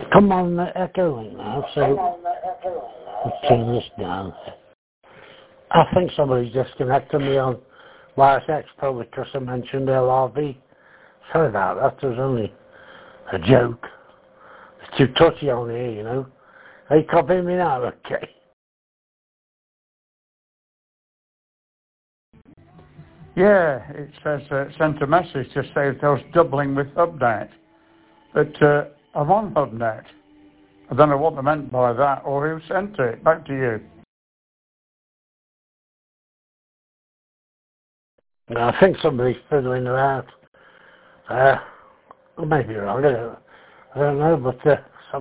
Come on the echo link now, so let's turn this down. I think somebody's disconnected me on Wireless X probably because I mentioned LRV. Sorry about that, it was only a joke. It's too touchy on here, you know. Are you copying me now? Okay. Yeah, it says sent a message to say that I was doubling with HubNet. But I'm on HubNet. I don't know what they meant by that or who sent it. Back to you. I think somebody's fiddling around. I may be wrong, I don't know, but